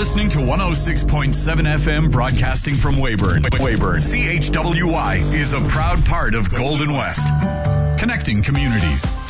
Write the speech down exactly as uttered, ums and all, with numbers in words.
listening to one oh six point seven F M broadcasting from Weyburn. Weyburn, C H W Y, is a proud part of Golden West. Connecting communities.